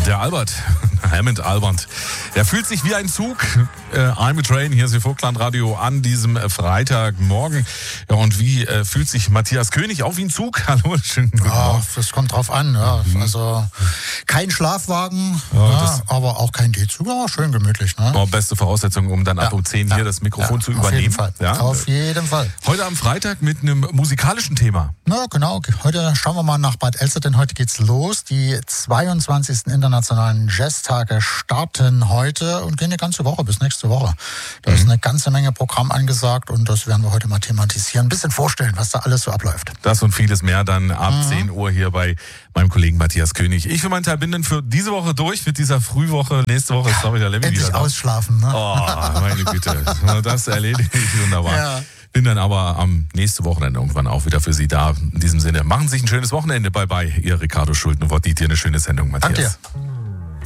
Der Albert, Hammond Albert, der fühlt sich wie ein Zug. I'm a Train, hier ist die Vogtland-Radio an diesem Freitagmorgen. Ja, und wie fühlt sich Matthias König auch wie ein Zug? Hallo, schönen guten Morgen. Das kommt drauf an. Ja. Also kein Schlafwagen, aber auch kein D-Zug. Ja, schön gemütlich. Ne? Beste Voraussetzung, um dann ab um 10 hier das Mikrofon zu übernehmen. Auf jeden Fall. Ja? Auf jeden Fall. Heute am Freitag mit einem musikalischen Thema. Na genau, heute schauen wir mal nach Bad Elster, denn heute geht's los. Die 22. Internationalen Jazztage starten heute und gehen eine ganze Woche bis nächste Woche. Da ist eine ganze Menge Programm angesagt und das werden wir heute mal thematisieren. Ein bisschen vorstellen, was da alles so abläuft. Das und vieles mehr dann ab 10 Uhr hier bei meinem Kollegen Matthias König. Ich für meinen Teil bin dann für diese Woche durch mit dieser Frühwoche. Nächste Woche ist der Lemmy wieder da. Ausschlafen, ne? Oh, meine Güte. Das erledigt wunderbar. Ja. Bin dann aber am nächsten Wochenende irgendwann auch wieder für Sie da. In diesem Sinne, machen Sie sich ein schönes Wochenende. Bye bye, Ihr Ricardo Schulten. Dir eine schöne Sendung, Matthias. Danke dir.